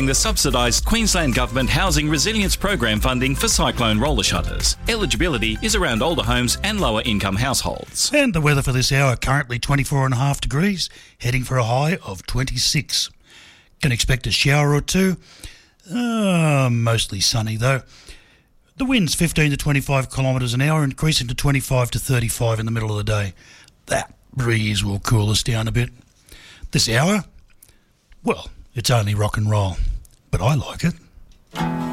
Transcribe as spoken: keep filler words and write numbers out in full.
using the subsidised Queensland Government Housing Resilience Program funding for cyclone roller shutters. Eligibility is around older homes and lower income households. And the weather for this hour, currently twenty-four and a half degrees, heading for a high of twenty-six. Can expect a shower or two. Uh, mostly sunny though. The wind's fifteen to twenty-five kilometres an hour, increasing to twenty-five to thirty-five in the middle of the day. That breeze will cool us down a bit. This hour, well, it's only rock and roll, but I like it.